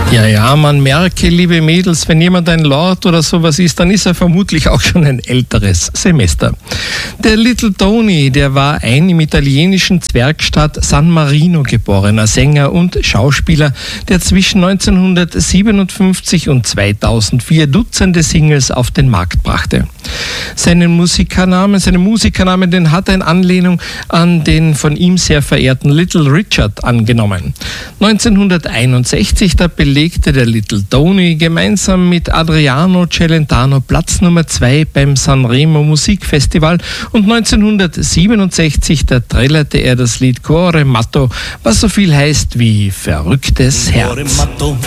Ja, man merke, liebe Mädels, wenn jemand ein Lord oder sowas ist, dann ist er vermutlich auch schon ein älteres Semester. Der Little Tony, der war ein im italienischen Zwergstaat San Marino geborener Sänger und Schauspieler, der zwischen 1957 und 2004 Dutzende Singles auf den Markt brachte. Seinen Musikernamen, den hat er in Anlehnung an den von ihm sehr verehrten Little Richard angenommen. 1961, da belegte der Little Tony gemeinsam mit Adriano Celentano Platz Nummer 2 beim Sanremo Musikfestival und 1967, da trällerte er das Lied Cuore Matto, was so viel heißt wie verrücktes Herz.